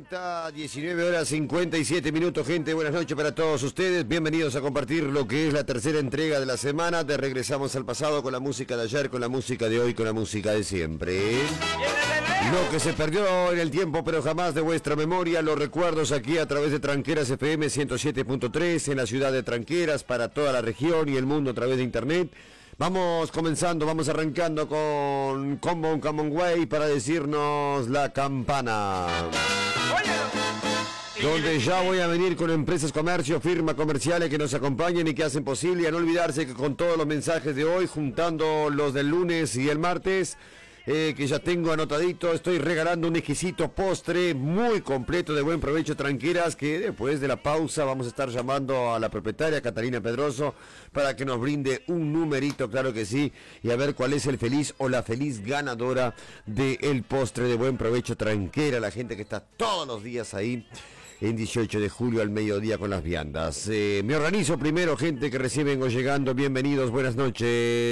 Está 19 horas 57 minutos, gente. Buenas noches para todos ustedes. Bienvenidos a compartir lo que es la tercera entrega de la semana. Te regresamos al pasado con la música de ayer, con la música de hoy, con la música de siempre. Lo que se perdió en el tiempo, pero jamás de vuestra memoria, los recuerdos aquí a través de Tranqueras FM 107.3 en la ciudad de Tranqueras, para toda la región y el mundo a través de internet. Vamos comenzando, vamos arrancando con Common Way para decirnos la campana. Donde ya voy a venir con empresas, comercio, firmas comerciales que nos acompañen y que hacen posible. Y a no olvidarse que con todos los mensajes de hoy, juntando los del lunes y el martes, que ya tengo anotadito, estoy regalando un exquisito postre muy completo de buen provecho, Tranqueras, que después de la pausa vamos a estar llamando a la propietaria Catalina Pedroso para que nos brinde un numerito, claro que sí, y a ver cuál es el feliz o la feliz ganadora del postre de buen provecho Tranquera, la gente que está todos los días ahí en 18 de julio al mediodía con las viandas. Me organizo primero, gente que recién vengo llegando, bienvenidos, buenas noches.